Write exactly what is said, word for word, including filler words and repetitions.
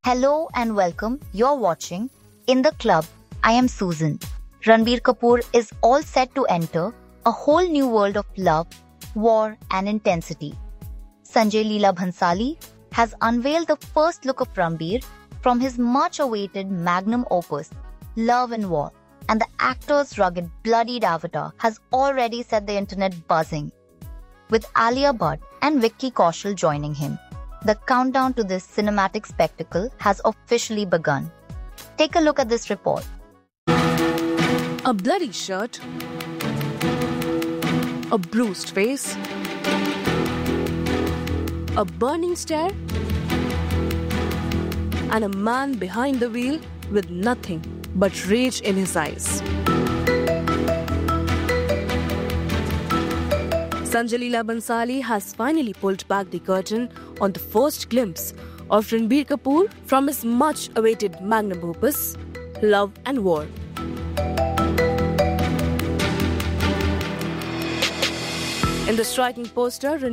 Hello and welcome. You're watching In the Club. I am Susan. Ranbir Kapoor is all set to enter a whole new world of love, war and intensity. Sanjay Leela Bhansali has unveiled the first look of Ranbir from his much-awaited magnum opus, Love and War, and the actor's rugged, bloodied avatar has already set the internet buzzing. With Alia Bhatt and Vicky Kaushal joining him, the countdown to this cinematic spectacle has officially begun. Take a look at this report. A bloody shirt, a bruised face, a burning stare, and a man behind the wheel with nothing but rage in his eyes. Sanjay Leela Bhansali has finally pulled back the curtain on the first glimpse of Ranbir Kapoor from his much-awaited magnum opus, Love and War. In the striking poster,